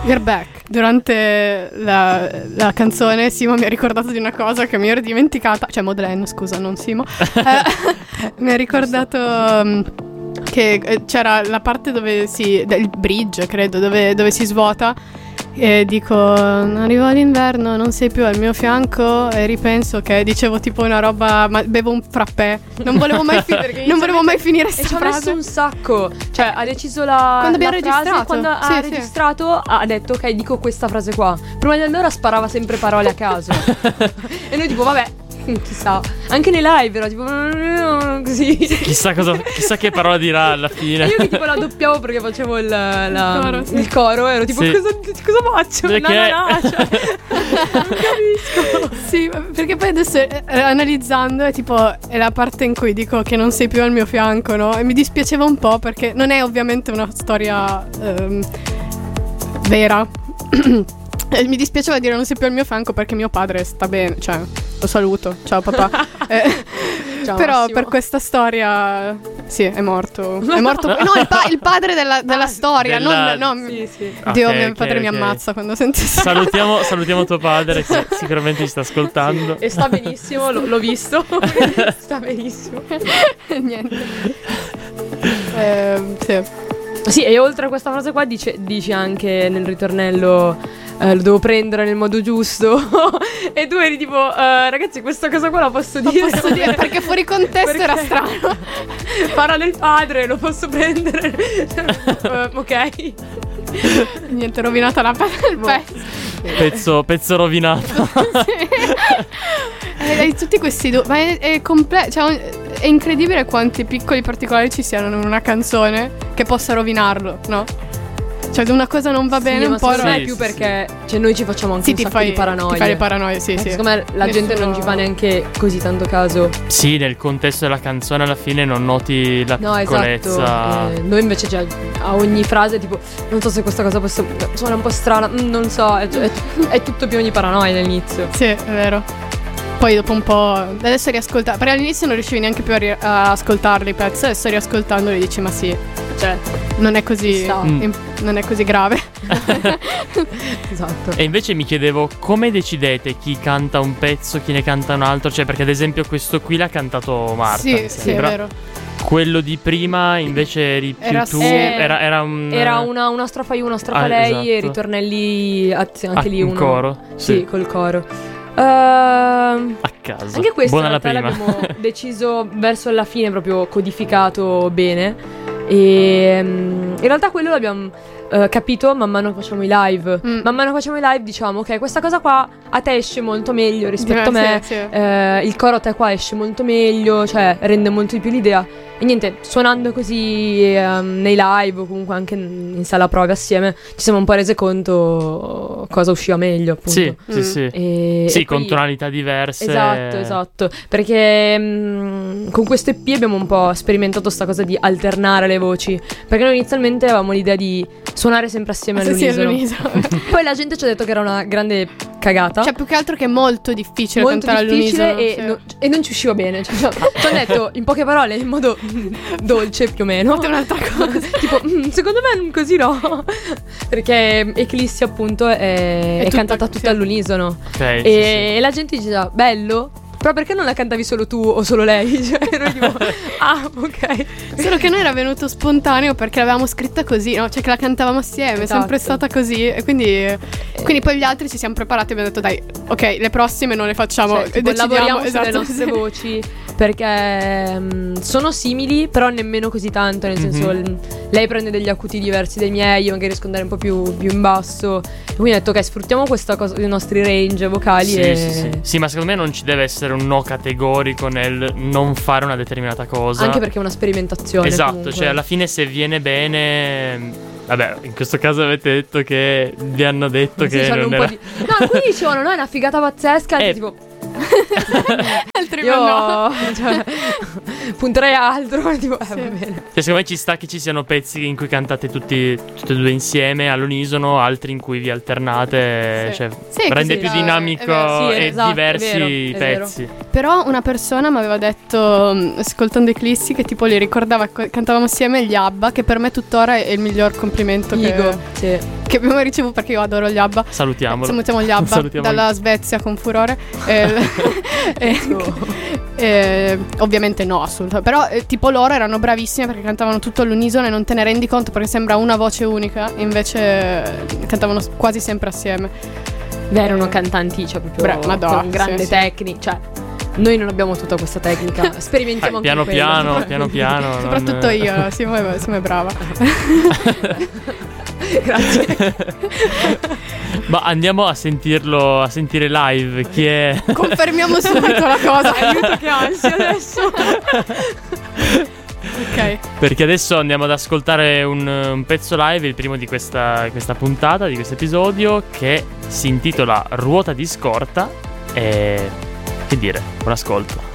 We're back. Durante la canzone Simo mi ha ricordato di una cosa che mi ero dimenticata. Cioè Madeleine, scusa, non Simo. Mi ha ricordato che c'era la parte dove del bridge, credo, dove si svuota. E dico, arrivo all'inverno, non sei più al mio fianco. E ripenso che dicevo tipo una roba, ma bevo un frappè. Non volevo mai, finire sta frase. Ci ha messo un sacco. Cioè ha deciso quando abbiamo registrato. Quando ha registrato ha detto ok, dico questa frase qua. Prima di allora sparava sempre parole a caso. E noi tipo vabbè, chissà. Anche nei live era tipo così. Chissà che parola dirà alla fine. E io che tipo la doppiavo perché facevo il coro. Ero tipo cosa faccio? Perché? Cioè, non capisco. Sì, perché poi adesso analizzando è tipo è la parte in cui dico che non sei più al mio fianco, no? E mi dispiaceva un po' perché non è ovviamente una storia vera. Mi dispiaceva dire non sei più al mio fianco perché mio padre sta bene, cioè lo saluto, ciao papà. Ciao, però Massimo. Per questa storia sì, è morto. No, il padre della storia, Sì. Dio, mio padre mi ammazza quando sente. Salutiamo tuo padre che sicuramente ci sta ascoltando. E sta benissimo, l'ho visto. Sta benissimo. Niente. Sì. Sì, e oltre a questa frase qua dici anche nel ritornello lo devo prendere nel modo giusto. E tu eri tipo ragazzi, questa cosa qua la posso dire? Posso dire perché fuori contesto era strano. Parla del padre, lo posso prendere. Ok. Niente, rovinata la pezzo. Pezzo rovinato. Hai tutti questi ma è è incredibile quanti piccoli particolari ci siano in una canzone che possa rovinarlo, no? Cioè una cosa non va bene un po'. Non è più perché cioè noi ci facciamo anche un sacco di paranoie. Ti fai le paranoie, sì. Secondo me la gente non ci fa neanche così tanto caso. Sì, nel contesto della canzone alla fine non noti la piccolezza. Esatto. Noi invece cioè, a ogni frase tipo non so se questa cosa suona un po' strana, non so, è tutto pieno di paranoia all'inizio. Sì, è vero. Poi dopo un po' adesso riascoltare, perché all'inizio non riuscivi neanche più a ascoltarli i pezzi. Adesso riascoltandoli dici ma sì, cioè non è così non è così grave. Esatto. E invece mi chiedevo come decidete chi canta un pezzo, chi ne canta un altro. Cioè perché ad esempio questo qui l'ha cantato Marta. Sì, è vero. Quello di prima invece eri più era tu. Era una strofa io, una strofa lei. Esatto. E ritornelli anche lì un coro. Sì, col coro. A caso. Anche questo buona in realtà la prima. l'abbiamo deciso verso la fine, proprio codificato bene. E in realtà quello l'abbiamo capito man mano che facciamo i live. Man mano che facciamo i live diciamo ok, questa cosa qua a te esce molto meglio rispetto a me. Sì. Il coro a te qua esce molto meglio, cioè rende molto di più l'idea. E niente, suonando così nei live o comunque anche in sala prove assieme ci siamo un po' rese conto cosa usciva meglio, appunto. Sì. E con poi, tonalità diverse. Esatto. Perché con questo EP abbiamo un po' sperimentato sta cosa di alternare le voci. Perché noi inizialmente avevamo l'idea di suonare sempre assieme all'unisono. Poi la gente ci ha detto che era una grande cagata. Cioè più che altro che è molto difficile cantare all'unisono. E non ci usciva bene. Ci hanno detto in poche parole, in modo dolce più o meno. È un'altra cosa. Tipo secondo me così no. Perché Eclissi appunto è cantata tutta all'unisono. Okay, e la gente diceva bello. Però perché non la cantavi solo tu o solo lei? Cioè ero tipo ok. Solo che noi era venuto spontaneo perché l'avevamo scritta così, no? Cioè che la cantavamo assieme, è sempre stata così. E quindi poi gli altri ci siamo preparati e abbiamo detto dai, ok, le prossime non le facciamo, cioè, lavoriamo sulle nostre voci. Perché sono simili, però nemmeno così tanto. Nel senso, lei prende degli acuti diversi dai miei, io magari riesco ad andare un po' più in basso. E quindi ho detto, ok, sfruttiamo questa cosa, i nostri range vocali. Sì, ma secondo me non ci deve essere un no categorico nel non fare una determinata cosa. Anche perché è una sperimentazione. Esatto, comunque. cioè alla fine se viene bene. Vabbè, in questo caso avete detto che vi hanno detto che non era. No, alcuni dicevano, no, è una figata pazzesca. Tipo. Altri io cioè, punterei a altro. Tipo, va bene. Cioè, secondo me ci sta che ci siano pezzi in cui cantate tutte e due insieme all'unisono, altri in cui vi alternate. Cioè, rende più dinamico e diversi i pezzi. Però una persona mi aveva detto, ascoltando Eclissi, che tipo li ricordava, cantavamo assieme gli ABBA, che per me tuttora è il miglior complimento che che abbiamo ricevuto, perché io adoro gli ABBA. Salutiamo gli ABBA dalla Svezia con furore. Ovviamente no, assolutamente. Però tipo loro erano bravissime perché cantavano tutto all'unisono e non te ne rendi conto perché sembra una voce unica, invece cantavano quasi sempre assieme. Erano cantanti, cioè proprio con grande tecnica, cioè noi non abbiamo tutta questa tecnica, sperimentiamo anche piano piano. Soprattutto io, Simo è brava. Grazie. Ma andiamo a sentire live. Chi è? Confermiamo subito la cosa. Aiuto che ansia adesso. Ok. Perché adesso andiamo ad ascoltare un pezzo live, il primo di questa puntata, di questo episodio, che si intitola Ruota di scorta. E che dire, buon ascolto.